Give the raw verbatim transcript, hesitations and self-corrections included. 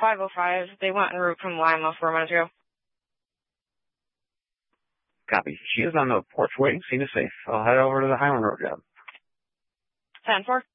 five oh five. They went en route from Lima four minutes ago. Copy. She is on the porch waiting. Scene is safe. I'll head over to the Highland Road job. ten four.